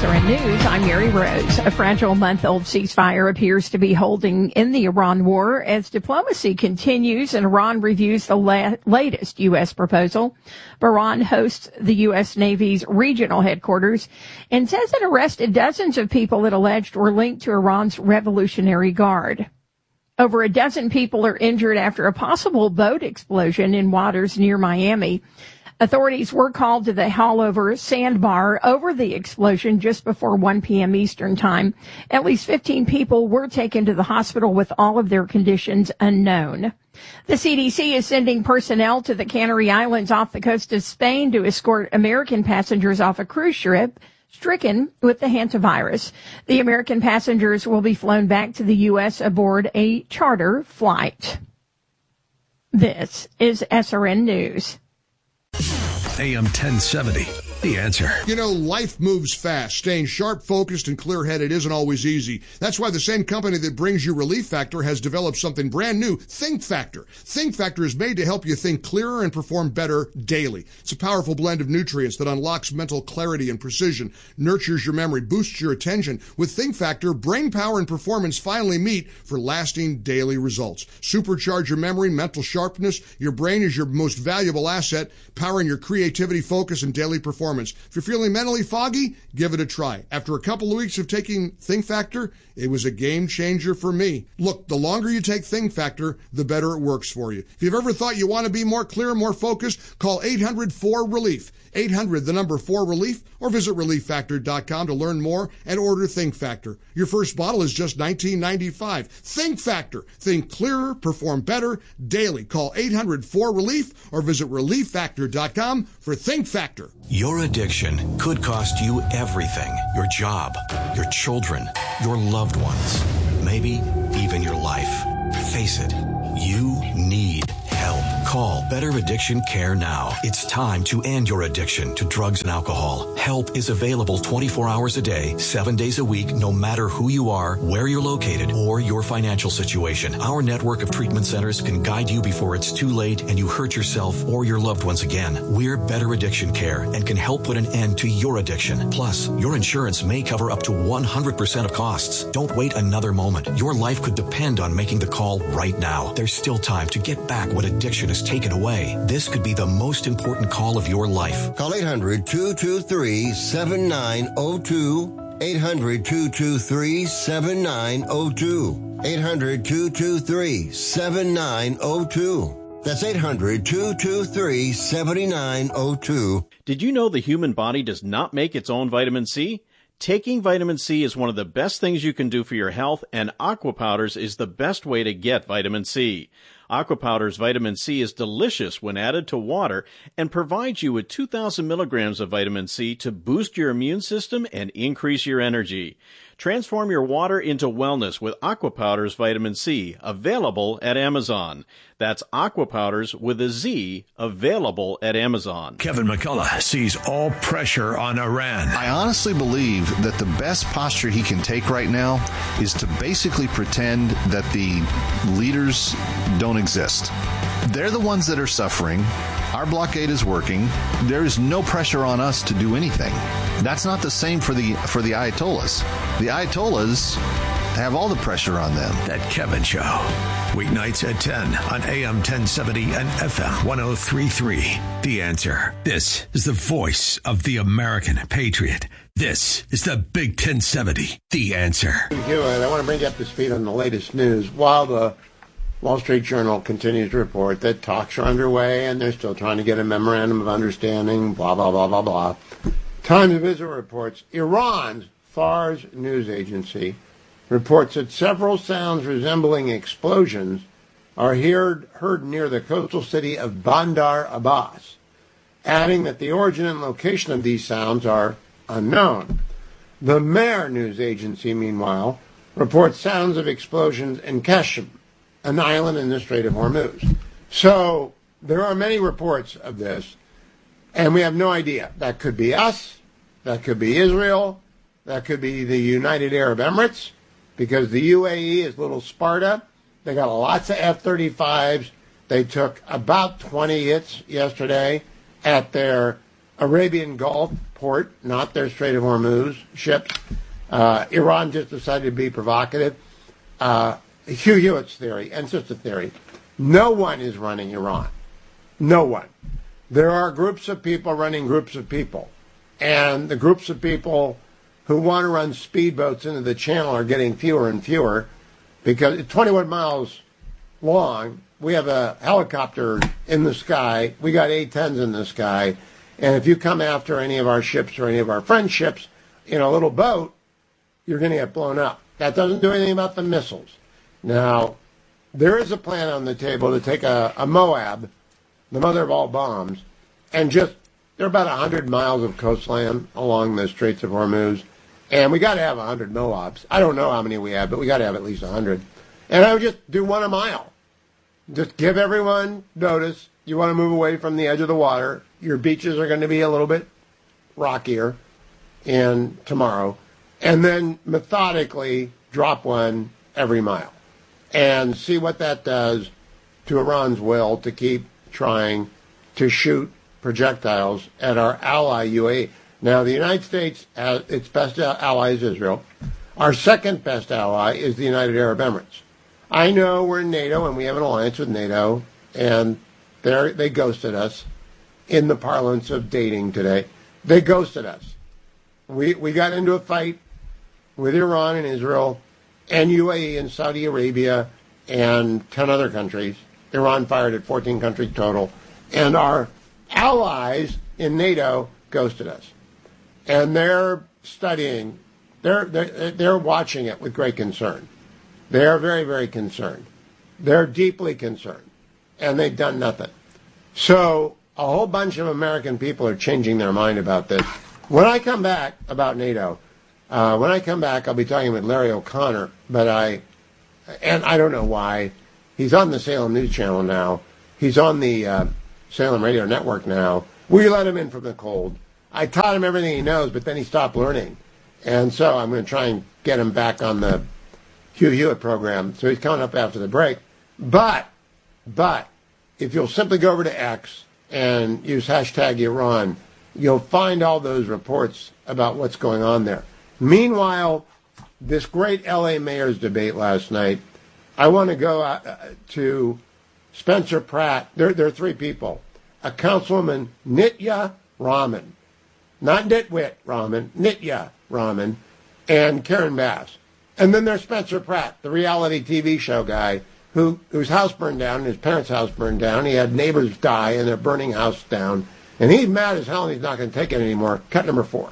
SRN News, I'm Mary Rose. A fragile month-old ceasefire appears to be holding in the Iran war as diplomacy continues and Iran reviews the latest U.S. proposal. Bahrain hosts the U.S. Navy's regional headquarters and says it arrested dozens of people it alleged were linked to Iran's Revolutionary Guard. Over a dozen people are injured after a possible boat explosion in waters near Miami. Authorities were called to the Haulover sandbar over the explosion just before 1 p.m. Eastern Time. At least 15 people were taken to the hospital with all of their conditions unknown. The CDC is sending personnel to the Canary Islands off the coast of Spain to escort American passengers off a cruise ship stricken with the hantavirus. The American passengers will be flown back to the U.S. aboard a charter flight. This is SRN News. AM 1070, The Answer. You know, life moves fast. Staying sharp, focused, and clear-headed isn't always easy. That's why the same company that brings you Relief Factor has developed something brand new, Think Factor. Think Factor is made to help you think clearer and perform better daily. It's a powerful blend of nutrients that unlocks mental clarity and precision, nurtures your memory, boosts your attention. With Think Factor, brain power and performance finally meet for lasting daily results. Supercharge your memory, mental sharpness. Your brain is your most valuable asset, powering your creativity, focus, and daily performance. If you're feeling mentally foggy, give it a try. After a couple of weeks of taking Think Factor, it was a game changer for me. Look, the longer you take Think Factor, the better it works for you. If you've ever thought you want to be more clear, more focused, call 800-4RELIEF. 800, the number 4RELIEF, or visit ReliefFactor.com to learn more and order Think Factor. Your first bottle is just $19.95. Think Factor. Think clearer, perform better daily. Call 800-4RELIEF or visit ReliefFactor.com for Think Factor. Your addiction could cost you everything. Your job, your children, your loved ones, maybe even your life. Face it, you need help. Call Better Addiction Care now. It's time to end your addiction to drugs and alcohol. Help is available 24 hours a day, 7 days a week, no matter who you are, where you're located, or your financial situation. Our network of treatment centers can guide you before it's too late and you hurt yourself or your loved ones again. We're Better Addiction Care and can help put an end to your addiction. Plus, your insurance may cover up to 100% of costs. Don't wait another moment. Your life could depend on making the call right now. There's still time to get back what addiction is taken away. This could be the most important call of your life. Call 800-223-7902. 800-223-7902. 800-223-7902. That's 800-223-7902. Did you know the human body does not make its own vitamin C? Taking vitamin C is one of the best things you can do for your health, and Aqua Powders is the best way to get vitamin C. Aqua Powders vitamin C is delicious when added to water and provides you with 2,000 milligrams of vitamin C to boost your immune system and increase your energy. Transform your water into wellness with Aqua Powders Vitamin C, available at Amazon. That's Aqua Powders with a Z, available at Amazon. Kevin McCullough sees all pressure on Iran. I honestly believe that the best posture he can take right now is to basically pretend that the leaders don't exist. They're the ones that are suffering. Our blockade is working. There is no pressure on us to do anything. That's not the same for the Ayatollahs. The Ayatollahs have all the pressure on them. That Kevin Show. Weeknights at 10 on AM 1070 and FM 1033. The Answer. This is the voice of the American patriot. This is the Big 1070. The Answer. Hewitt, I want to bring you up to speed on the latest news. While the Wall Street Journal continues to report that talks are underway and they're still trying to get a memorandum of understanding, blah, blah, blah, blah, blah. Times of Israel reports Iran's Fars news agency reports that several sounds resembling explosions are heard near the coastal city of Bandar Abbas, adding that the origin and location of these sounds are unknown. The Mer news agency, meanwhile, reports sounds of explosions in Kashm, an island in the Strait of Hormuz. So there are many reports of this, and we have no idea. That could be us, that could be Israel, that could be the United Arab Emirates, because the UAE is little Sparta. They got lots of F-35s. They took about 20 hits yesterday at their Arabian Gulf port, not their Strait of Hormuz ships. Iran just decided to be provocative. Hugh Hewitt's theory, and it's just a theory, no one is running Iran. No one. There are groups of people running groups of people. And the groups of people who want to run speedboats into the channel are getting fewer and fewer because it's 21 miles long. We have a helicopter in the sky. We got A-10s in the sky. And if you come after any of our ships or any of our friends' ships in a little boat, you're going to get blown up. That doesn't do anything about the missiles. Now, there is a plan on the table to take a Moab, the mother of all bombs, and just, there are about 100 miles of coastline along the Straits of Hormuz, and we got to have 100 Moabs. I don't know how many we have, but we got to have at least 100. And I would just do one a mile. Just give everyone notice. You want to move away from the edge of the water. Your beaches are going to be a little bit rockier tomorrow. And then methodically drop one every mile. And see what that does to Iran's will to keep trying to shoot projectiles at our ally UAE. Now, the United States, its best ally is Israel. Our second best ally is the United Arab Emirates. I know we're in NATO and we have an alliance with NATO, and they ghosted us in the parlance of dating today. They ghosted us. We got into a fight with Iran and Israel and UAE and Saudi Arabia and 10 other countries. Iran fired at 14 countries total. And our allies in NATO ghosted us. And they're studying, they're watching it with great concern. They're very, very concerned. They're deeply concerned. And they've done nothing. So a whole bunch of American people are changing their mind about this. When I come back about NATO, I'll be talking with Larry O'Connor, and I don't know why. He's on the Salem News Channel now. He's on the Salem Radio Network now. We let him in from the cold. I taught him everything he knows, but then he stopped learning. And so I'm going to try and get him back on the Hugh Hewitt program. So he's coming up after the break. But if you'll simply go over to X and use hashtag Iran, you'll find all those reports about what's going on there. Meanwhile, this great L.A. mayor's debate last night, I want to go to Spencer Pratt. There are three people. A Councilwoman, Nitya Raman. Not Nitwit Raman, Nitya Raman, and Karen Bass. And then there's Spencer Pratt, the reality TV show guy, whose house burned down, his parents' house burned down. He had neighbors die in their burning house down. And he's mad as hell and he's not going to take it anymore. Cut number 4.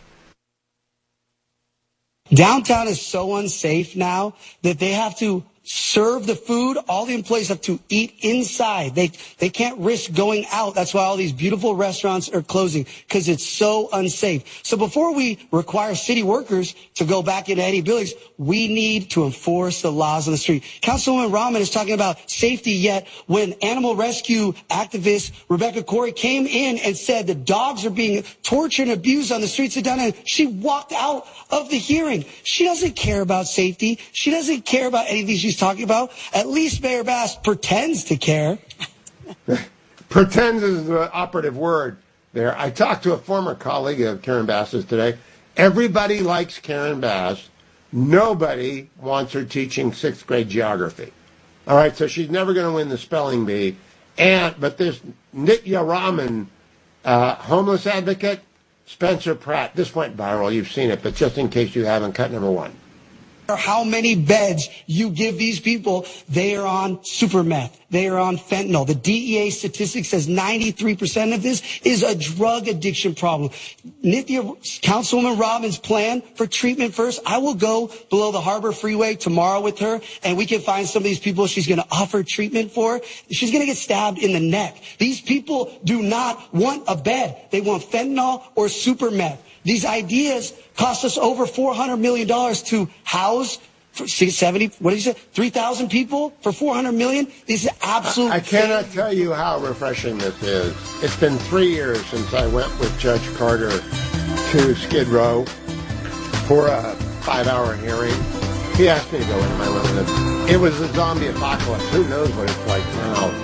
Downtown is so unsafe now that they have to serve the food. All the employees have to eat inside. They can't risk going out. That's why all these beautiful restaurants are closing, because it's so unsafe. So before we require city workers to go back into any buildings, we need to enforce the laws on the street. Councilwoman Rahman is talking about safety, yet when animal rescue activist Rebecca Corey came in and said the dogs are being tortured and abused on the streets of downtown, she walked out of the hearing. She doesn't care about safety. She doesn't care about anything she's talking about. At least Mayor Bass pretends to care. Pretends is the operative word there. I talked to a former colleague of Karen Bass's today. Everybody likes Karen Bass. Nobody wants her teaching 6th grade geography. All right, so she's never going to win the spelling bee. But this Nitya Raman, homeless advocate, Spencer Pratt, this went viral. You've seen it, but just in case you haven't, cut number 1. How many beds you give these people, they are on super meth. They are on fentanyl. The DEA statistic says 93% of this is a drug addiction problem. Nitya, Councilwoman Robbins' plan for treatment first, I will go below the Harbor Freeway tomorrow with her, and we can find some of these people she's going to offer treatment for. She's going to get stabbed in the neck. These people do not want a bed. They want fentanyl or super meth. These ideas cost us over $400 million to house for 3,000 people for $400 million. These are absolute. I cannot tell you how refreshing this is. It's been 3 years since I went with Judge Carter to Skid Row for a 5-hour hearing. He asked me to go into my limited. It was a zombie apocalypse. Who knows what it's like now?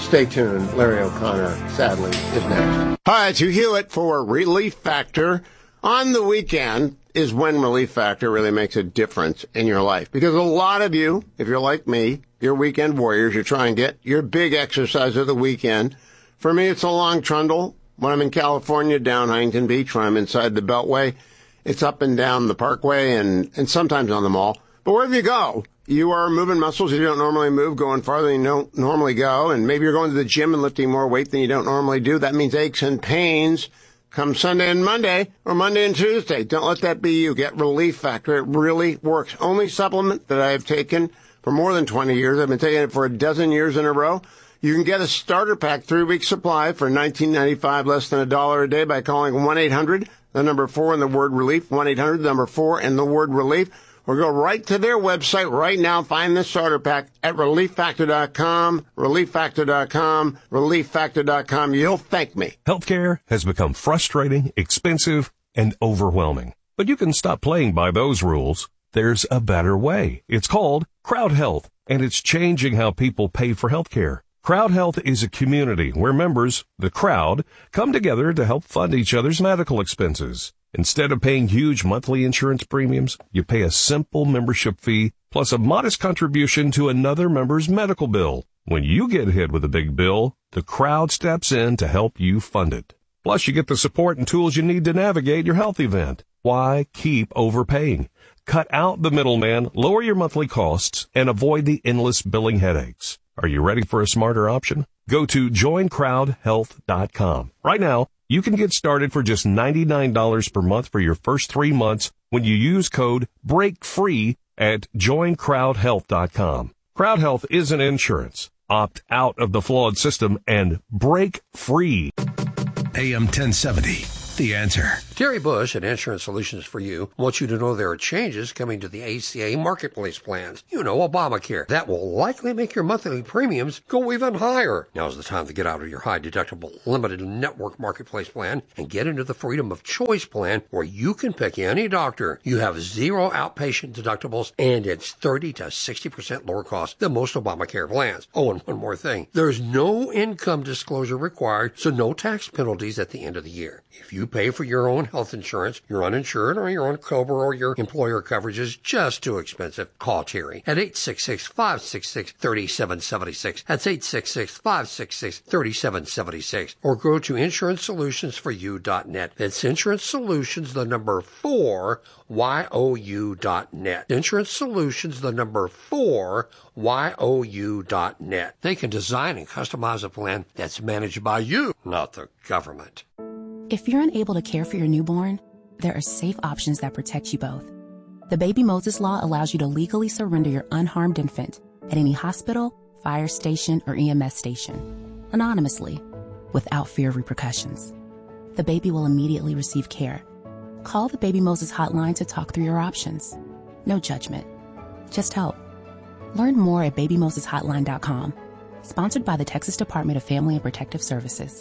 Stay tuned. Larry O'Connor, sadly, is next. Hi, it's Hugh Hewitt for Relief Factor. On the weekend is when Relief Factor really makes a difference in your life. Because a lot of you, if you're like me, you're weekend warriors. You try and get your big exercise of the weekend. For me, it's a long trundle. When I'm in California, down Huntington Beach, when I'm inside the Beltway, it's up and down the Parkway and sometimes on the mall. But wherever you go, you are moving muscles you don't normally move, going farther than you don't normally go. And maybe you're going to the gym and lifting more weight than you don't normally do. That means aches and pains come Sunday and Monday or Monday and Tuesday. Don't let that be you. Get Relief Factor. It really works. Only supplement that I have taken for more than 20 years. I've been taking it for a dozen years in a row. You can get a starter pack 3-week supply for $19.95, less than $1 a day by calling 1-800, the number 4 and the word relief, 1-800, the number 4 and the word relief. Or go right to their website right now. Find the starter pack at relieffactor.com, relieffactor.com, relieffactor.com. You'll thank me. Healthcare has become frustrating, expensive, and overwhelming. But you can stop playing by those rules. There's a better way. It's called Crowd Health, and it's changing how people pay for healthcare. Crowd Health is a community where members, the crowd, come together to help fund each other's medical expenses. Instead of paying huge monthly insurance premiums, you pay a simple membership fee plus a modest contribution to another member's medical bill. When you get hit with a big bill, the crowd steps in to help you fund it. Plus, you get the support and tools you need to navigate your health event. Why keep overpaying? Cut out the middleman, lower your monthly costs, and avoid the endless billing headaches. Are you ready for a smarter option? Go to joincrowdhealth.com. Right now, you can get started for just $99 per month for your first 3 months when you use code BREAKFREE at joincrowdhealth.com. Crowd Health isn't insurance. Opt out of the flawed system and break free. AM 1070, The Answer. Terry Bush at Insurance Solutions for You wants you to know there are changes coming to the ACA marketplace plans. You know, Obamacare. That will likely make your monthly premiums go even higher. Now's the time to get out of your high-deductible limited network marketplace plan and get into the Freedom of Choice plan where you can pick any doctor. You have 0 outpatient deductibles and it's 30 to 60% lower cost than most Obamacare plans. Oh, and one more thing. There's no income disclosure required, so no tax penalties at the end of the year. If you pay for your own health insurance, you're uninsured, or you're on COBRA, or your employer coverage is just too expensive, call Terry at 866-566-3776. That's 866-566-3776. Or go to InsuranceSolutionsForYou.net. That's Insurance Solutions, the number 4, YOU.net. Insurance Solutions, the number 4, YOU.net. They can design and customize a plan that's managed by you, not the government. If you're unable to care for your newborn, there are safe options that protect you both. The Baby Moses Law allows you to legally surrender your unharmed infant at any hospital, fire station, or EMS station, anonymously, without fear of repercussions. The baby will immediately receive care. Call the Baby Moses hotline to talk through your options. No judgment, just help. Learn more at babymoseshotline.com. Sponsored by the Texas Department of Family and Protective Services.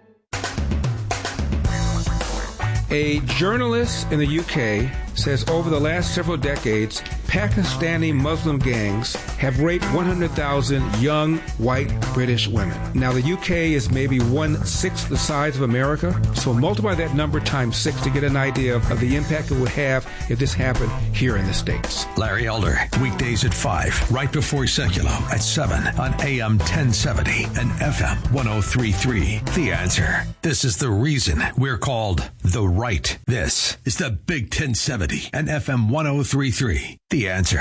A journalist in the UK says over the last several decades, Pakistani Muslim gangs have raped 100,000 young white British women. Now, the UK is maybe 1/6 the size of America, so multiply that number times 6 to get an idea of the impact it would have if this happened here in the States. Larry Elder, weekdays at 5, right before Secular at 7 on AM 1070 and FM 103.3. The Answer. This is the reason we're called The Right. This is the Big 1070 and FM 103.3. The Answer.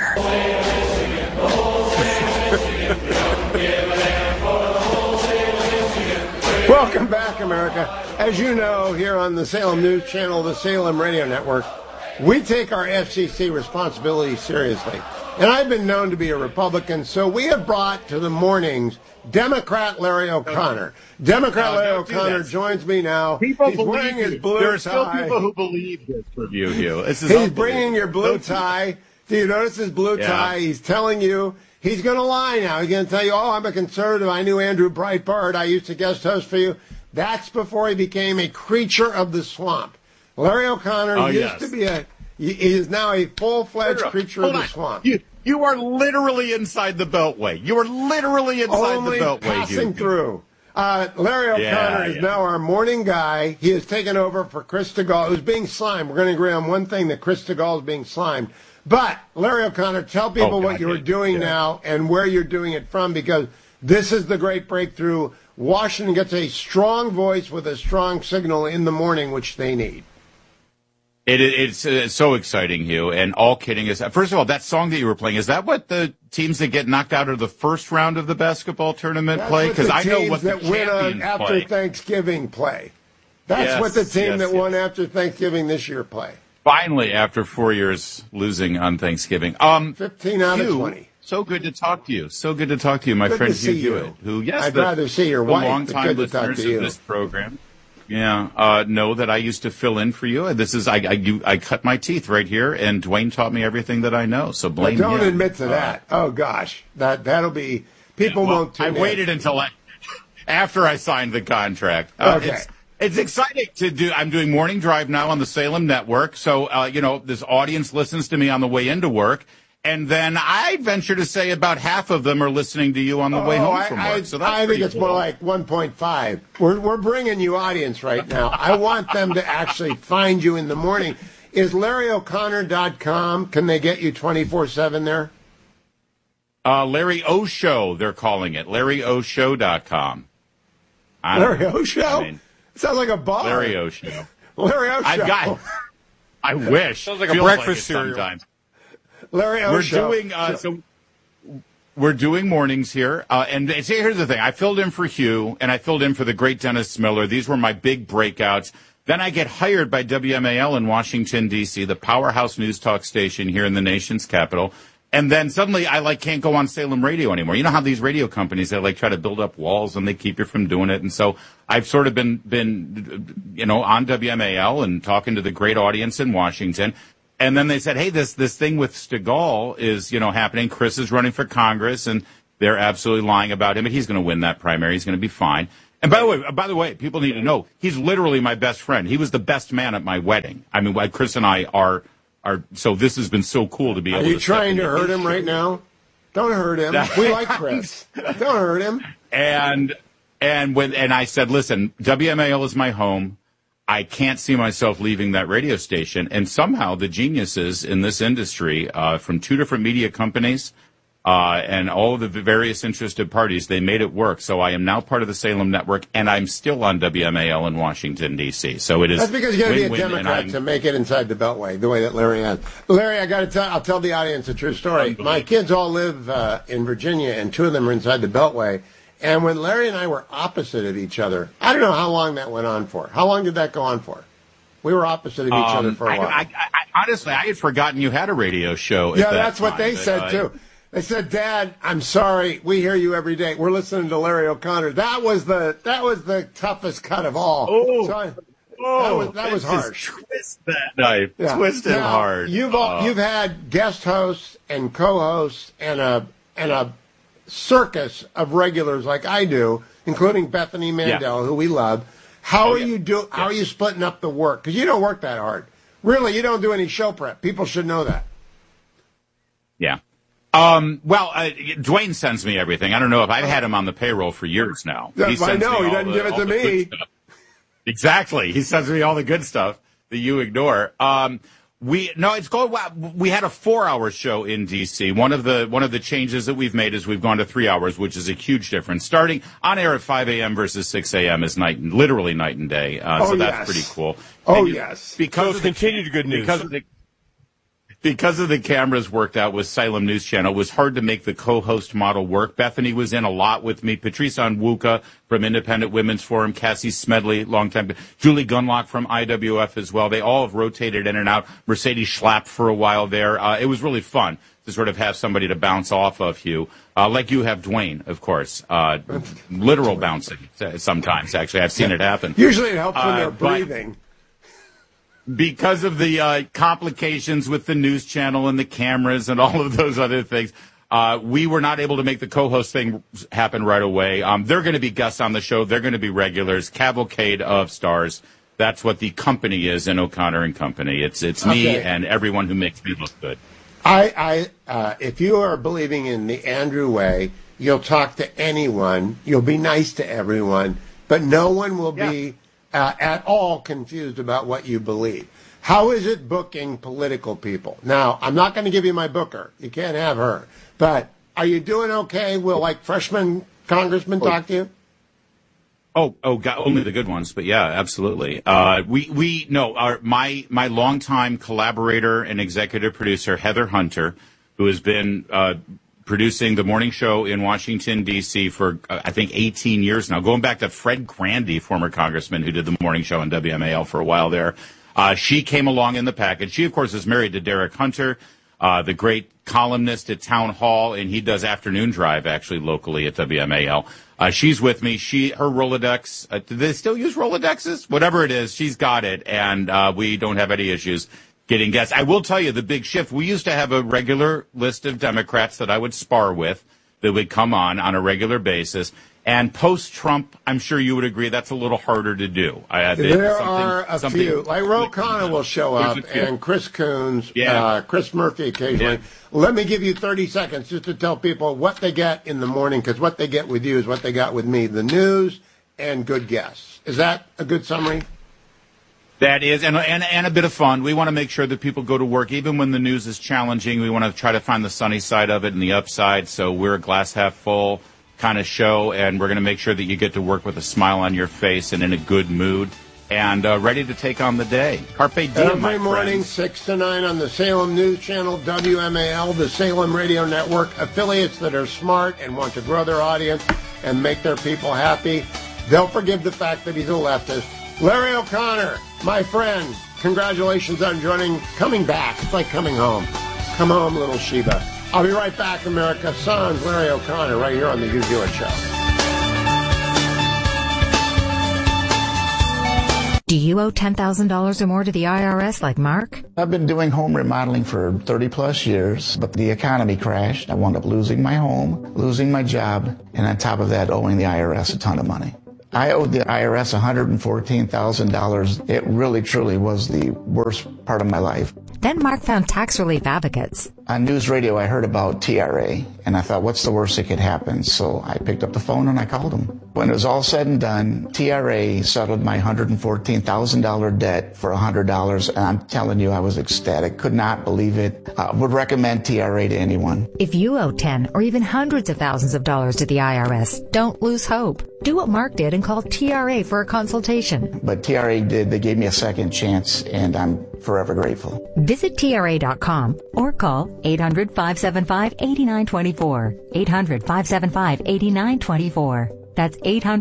Welcome back, America. As you know, here on the Salem News Channel, the Salem Radio Network, we take our FCC responsibility seriously. And I've been known to be a Republican, so we have brought to the mornings Democrat Larry O'Connor. Larry O'Connor joins me now. He's wearing his blue tie. There are still people who believe this review, Hugh. He's bringing your blue tie. Do you notice his blue tie? He's telling you he's going to lie now. He's going to tell you, oh, I'm a conservative. I knew Andrew Breitbart. I used to guest host for you. That's before he became a creature of the swamp. Larry O'Connor used to be he is now a full-fledged creature of the swamp. You are literally inside the Beltway. You are literally inside Only the Beltway. passing through. Larry O'Connor is now our morning guy. He has taken over for Chris DeGaulle, who's being slimed. We're going to agree on one thing, that Chris DeGaulle is being slimed. But, Larry O'Connor, tell people what you're doing now and where you're doing it from, because this is the great breakthrough. Washington gets a strong voice with a strong signal in the morning, which they need. It's so exciting, Hugh, and all kidding aside. First of all, that song that you were playing, is that what the teams that get knocked out of the first round of the basketball tournament play? Because I know what that the win on champions after play. Thanksgiving play. That's what the team that won after Thanksgiving this year play. Finally, after 4 years losing on Thanksgiving. 15 out of 20. So good to talk to you. So good to talk to you, my Good friend to see Hugh you. Hewitt, who, yes, I'd rather see your the wife, but longtime good to talk listeners to you. of this program. Yeah, know that I used to fill in for you. This is I cut my teeth right here, and Dwayne taught me everything that I know. So blame Don't him. admit to that. Oh gosh, that'll be people won't. I tune in. waited until after I signed the contract. Okay. It's exciting to do. I'm doing morning drive now on the Salem network. So, this audience listens to me on the way into work. And then I venture to say about half of them are listening to you on the way home from work. So that's I think pretty it's cool. more like 1.5. We're bringing you audience right now. I want them to actually find you in the morning. Is LarryO'Connor.com? Can they get you 24/7 there? Larry O Show, they're calling it. LarryOShow.com. Larry O Show? Sounds like a bar. Larry O Show. Larry O Show. I wish. Sounds like a Feels breakfast it cereal. sometimes. Larry O We're Show. doing we're doing mornings here, and see, here's the thing: I filled in for Hugh, and I filled in for the great Dennis Miller. These were my big breakouts. Then I get hired by WMAL in Washington D.C., the powerhouse news talk station here in the nation's capital. And then suddenly I can't go on Salem radio anymore. You know how these radio companies, they try to build up walls and they keep you from doing it. And so I've sort of been on WMAL and talking to the great audience in Washington. And then they said, hey, this thing with Stegall is, happening. Chris is running for Congress and they're absolutely lying about him, and he's going to win that primary. He's going to be fine. And by the way, people need to know, he's literally my best friend. He was the best man at my wedding. I mean, Chris and I are so this has been so cool to be able to. Are you trying to hurt him right now? Don't hurt him. We like Chris. Don't hurt him. And I said, listen, WMAL is my home. I can't see myself leaving that radio station. And somehow the geniuses in this industry, from two different media companies, and all of the various interested parties, they made it work. So I am now part of the Salem Network, and I'm still on WMAL in Washington, D.C. So it is. That's because you got to be a win-win, Democrat to make it inside the Beltway, the way that Larry has. Larry, I'll tell the audience a true story. My kids all live in Virginia, and two of them are inside the Beltway. And when Larry and I were opposite of each other, I don't know how long that went on for. How long did that go on for? We were opposite of each other for a while. Honestly, I had forgotten you had a radio show. Yeah, at that that's what time, they said, too. They said, Dad, I'm sorry. We hear you every day. We're listening to Larry O'Connor. That was the toughest cut of all. That was harsh. Twist that knife. Yeah. Twist it hard. You've had guest hosts and co-hosts and a circus of regulars like I do, including Bethany Mandel, who we love. How are you splitting up the work? Because you don't work that hard. Really, you don't do any show prep. People should know that. Yeah. Dwayne sends me everything. I don't know if I've had him on the payroll for years now. I know. He doesn't give it to me. Exactly. He sends me all the good stuff that you ignore. We had a 4-hour show in DC. One of the changes that we've made is we've gone to 3 hours, which is a huge difference. Starting on air at 5 a.m. versus 6 a.m. is literally night and day. So that's pretty cool. Yes. Because continued good news. Because of the cameras worked out with Salem News Channel, it was hard to make the co-host model work. Bethany was in a lot with me. Patrice Onwuka from Independent Women's Forum. Cassie Smedley, longtime. Julie Gunlock from IWF as well. They all have rotated in and out. Mercedes Schlapp for a while there. It was really fun to sort of have somebody to bounce off of, Hugh. Like you have Dwayne, of course. Literal bouncing sometimes, actually. I've seen it happen. Usually it helps when they're breathing. Because of the complications with the news channel and the cameras and all of those other things, we were not able to make the co-host thing happen right away. They're going to be guests on the show. They're going to be regulars. Cavalcade of stars. That's what the company is in O'Connor and Company. It's me and everyone who makes me look good. If you are believing in the Andrew way, you'll talk to anyone, you'll be nice to everyone, but no one will be at all confused about what you believe. How is it booking political people? Now, I'm not going to give you my booker. You can't have her. But are you doing okay? Will, like, freshman congressmen talk to you? Oh, God, only the good ones. But yeah, absolutely. My longtime collaborator and executive producer, Heather Hunter, who has been producing the morning show in Washington, D.C. for, I think, 18 years now, going back to Fred Grandy, former congressman who did the morning show on WMAL for a while there. She came along in the package. She, of course, is married to Derek Hunter, the great columnist at Town Hall, and he does Afternoon Drive, actually, locally at WMAL. She's with me. Her Rolodex, do they still use Rolodexes? Whatever it is, she's got it, and we don't have any issues getting guests. I will tell you the big shift. We used to have a regular list of Democrats that I would spar with that would come on a regular basis. And post-Trump, I'm sure you would agree that's a little harder to do. There are a few. Like Ro Khanna will show up, and Chris Coons, Chris Murphy occasionally. Yeah. Let me give you 30 seconds just to tell people what they get in the morning, because what they get with you is what they got with me, the news and good guests. Is that a good summary? That is, and a bit of fun. We want to make sure that people go to work, even when the news is challenging. We want to try to find the sunny side of it and the upside, so we're a glass half full kind of show, and we're going to make sure that you get to work with a smile on your face and in a good mood and ready to take on the day. Carpe diem, every morning, 6 to 9 on the Salem News Channel, WMAL, the Salem Radio Network, affiliates that are smart and want to grow their audience and make their people happy. They'll forgive the fact that he's a leftist. Larry O'Connor, my friend, congratulations on coming back. It's like coming home. Come home, little Sheba. I'll be right back, America. Sans Larry O'Connor, right here on the Hugh Hewitt Show. Do you owe $10,000 or more to the IRS like Mark? I've been doing home remodeling for 30 plus years, but the economy crashed. I wound up losing my home, losing my job, and on top of that, owing the IRS a ton of money. I owed the IRS $114,000. It really, truly was the worst part of my life. Then Mark found tax relief advocates. On news radio, I heard about TRA, and I thought, what's the worst that could happen? So I picked up the phone and I called them. When it was all said and done, TRA settled my $114,000 debt for $100, and I'm telling you, I was ecstatic. Could not believe it. Would recommend TRA to anyone. If you owe 10 or even hundreds of thousands of dollars to the IRS, don't lose hope. Do what Mark did and call TRA for a consultation. But TRA did. They gave me a second chance, and I'm forever grateful. Visit TRA.com or call 800-575-8924. 800-575-8924. That's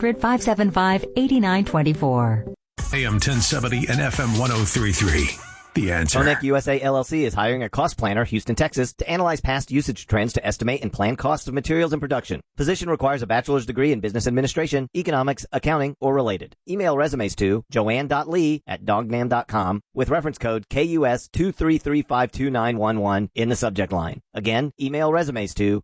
800-575-8924. AM 1070 and FM 1033. The Answer. Onek USA LLC is hiring a cost planner, Houston, Texas, to analyze past usage trends to estimate and plan costs of materials and production. Position requires a bachelor's degree in business administration, economics, accounting, or related. Email resumes to joanne.lee@dognam.com with reference code KUS 233529111 in the subject line. Again, email resumes to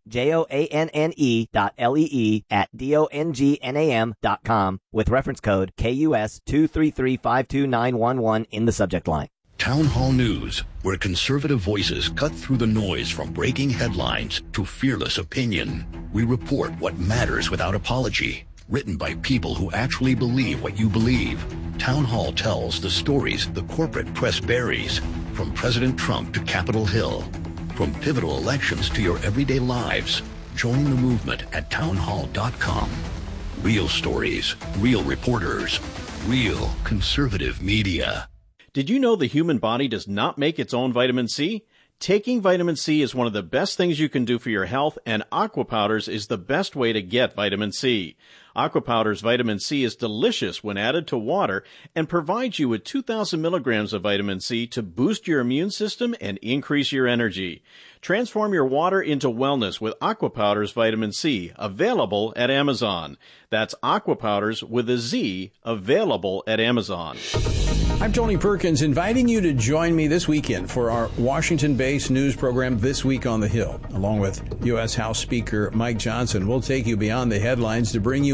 joanne.lee@dongnam.com with reference code KUS 233529111 in the subject line. Town Hall News, where conservative voices cut through the noise from breaking headlines to fearless opinion. We report what matters without apology. Written by people who actually believe what you believe. Town Hall tells the stories the corporate press buries, from President Trump to Capitol Hill. From pivotal elections to your everyday lives. Join the movement at townhall.com. Real stories, real reporters, real conservative media. Did you know the human body does not make its own vitamin C? Taking vitamin C is one of the best things you can do for your health, and Aqua Powders is the best way to get vitamin C. Aqua Powders vitamin C is delicious when added to water and provides you with 2,000 milligrams of vitamin C to boost your immune system and increase your energy. Transform your water into wellness with Aqua Powders vitamin C, available at Amazon. That's Aqua Powders with a Z, available at Amazon. I'm Tony Perkins, inviting you to join me this weekend for our Washington-based news program, This Week on the Hill. Along with U.S. House Speaker Mike Johnson, we'll take you beyond the headlines to bring you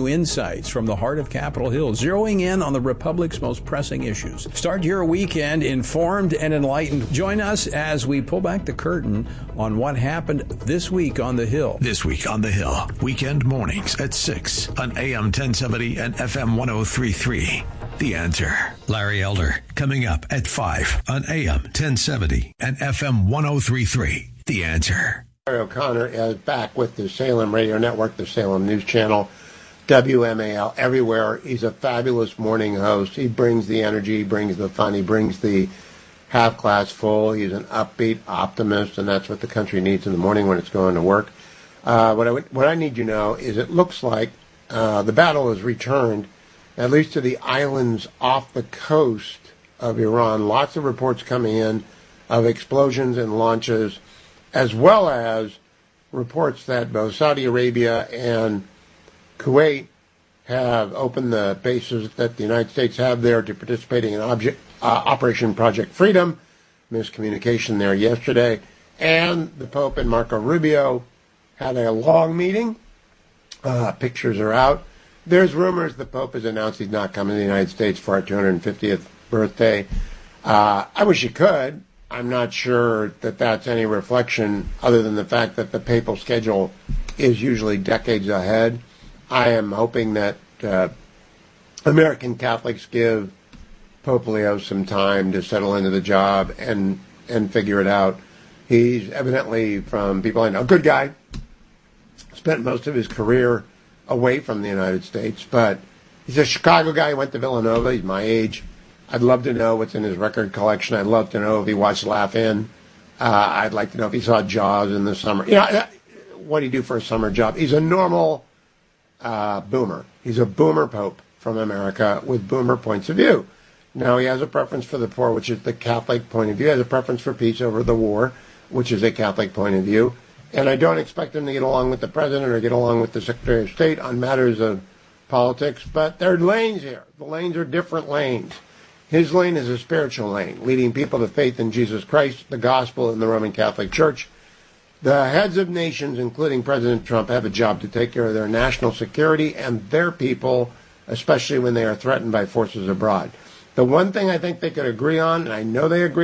you insights from the heart of Capitol Hill, zeroing in on the Republic's most pressing issues. Start your weekend informed and enlightened. Join us as we pull back the curtain on what happened this week on the Hill. This week on the Hill, weekend mornings at 6 on AM 1070 and FM 1033. The Answer. Larry Elder coming up at 5 on AM 1070 and FM 1033. The Answer. Larry O'Connor is back with the Salem Radio Network, the Salem News Channel, WMAL, everywhere. He's a fabulous morning host. He brings the energy, he brings the fun, he brings the half glass full. He's an upbeat optimist, and that's what the country needs in the morning when it's going to work. What I need you to know is it looks like the battle has returned, at least to the islands off the coast of Iran. Lots of reports coming in of explosions and launches, as well as reports that both Saudi Arabia and Kuwait have opened the bases that the United States have there to participating in Operation Project Freedom. Miscommunication there yesterday. And the Pope and Marco Rubio had a long meeting. Pictures are out. There's rumors the Pope has announced he's not coming to the United States for our 250th birthday. I wish he could. I'm not sure that that's any reflection other than the fact that the papal schedule is usually decades ahead. I am hoping that American Catholics give Pope Leo some time to settle into the job and figure it out. He's evidently, from people I know, a good guy. Spent most of his career away from the United States, but he's a Chicago guy. He went to Villanova. He's my age. I'd love to know what's in his record collection. I'd love to know if he watched Laugh-In. I'd like to know if he saw Jaws in the summer. What do you do for a summer job? He's a normal boomer. He's a boomer pope from America with boomer points of view. Now, he has a preference for the poor, which is the Catholic point of view. He has a preference for peace over the war, which is a Catholic point of view. And I don't expect him to get along with the president or get along with the Secretary of State on matters of politics, but there are lanes here. The lanes are different lanes. His lane is a spiritual lane, leading people to faith in Jesus Christ, the gospel, and the Roman Catholic Church. The heads of nations, including President Trump, have a job to take care of their national security and their people, especially when they are threatened by forces abroad. The one thing I think they could agree on, and I know they agree